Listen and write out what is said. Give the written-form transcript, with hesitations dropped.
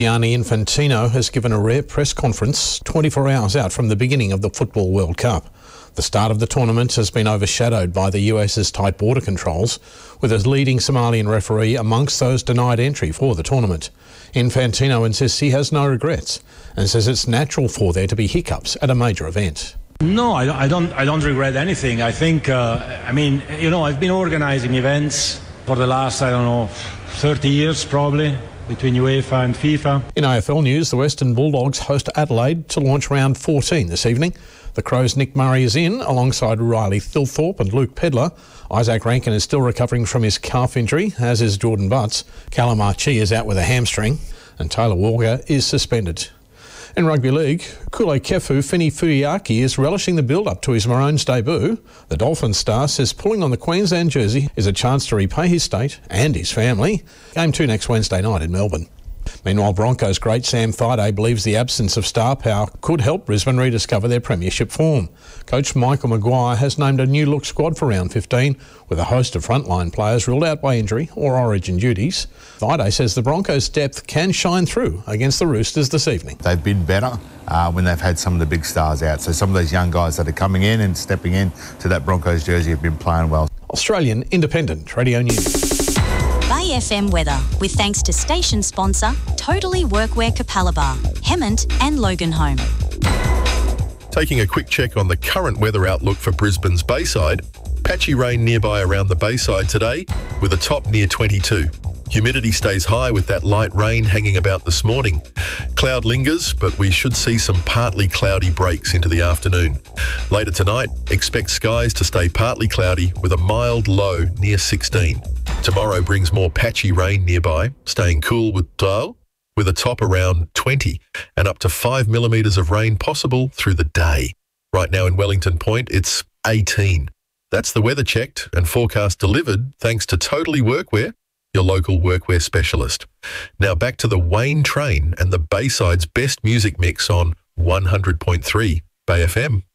Gianni Infantino has given a rare press conference 24 hours out from the beginning of the Football World Cup. The start of the tournament has been overshadowed by the US's tight border controls, with a leading Somalian referee amongst those denied entry for the tournament. Infantino insists he has no regrets and says it's natural for there to be hiccups at a major event. No, I don't regret anything. I think, I've been organising events for the last, 30 years probably, between UEFA and FIFA. In AFL news, the Western Bulldogs host Adelaide to launch round 14 this evening. The Crows' Nick Murray is in, alongside Riley Thilthorpe and Luke Pedlar. Isaac Rankin is still recovering from his calf injury, as is Jordan Butts. Callum Archie is out with a hamstring, and Taylor Walker is suspended. In rugby league, Kule Kefu Fini Fuiaki is relishing the build-up to his Maroons debut. The Dolphins star says pulling on the Queensland jersey is a chance to repay his state and his family. Game 2 next Wednesday night in Melbourne. Meanwhile, Broncos great Sam Thaiday believes the absence of star power could help Brisbane rediscover their premiership form. Coach Michael Maguire has named a new look squad for round 15, with a host of frontline players ruled out by injury or origin duties. Thaiday says the Broncos' depth can shine through against the Roosters this evening. They've been better when they've had some of the big stars out. So some of those young guys that are coming in and stepping in to that Broncos jersey have been playing well. Australian Independent Radio News. Bay FM weather, with thanks to station sponsor Totally Workwear Capalaba, Hemmant and Loganholme. Taking a quick check on the current weather outlook for Brisbane's Bayside. Patchy rain nearby around the Bayside today, with a top near 22. Humidity stays high with that light rain hanging about this morning. Cloud lingers, but we should see some partly cloudy breaks into the afternoon. Later tonight, expect skies to stay partly cloudy with a mild low near 16. Tomorrow brings more patchy rain nearby, staying cool with a top around 20 and up to 5 millimetres of rain possible through the day. Right now in Wellington Point, it's 18. That's the weather checked and forecast delivered thanks to Totally Workwear, your local workwear specialist. Now back to the Wayne Train and the Bayside's best music mix on 100.3 Bay FM.